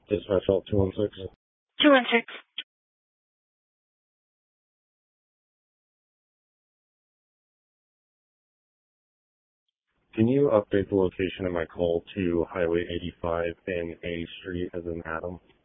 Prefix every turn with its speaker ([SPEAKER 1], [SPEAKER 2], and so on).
[SPEAKER 1] Dispatch Alt 216.
[SPEAKER 2] 216.
[SPEAKER 1] Can you update the location of my call to Highway 85 and A Street as in Adam?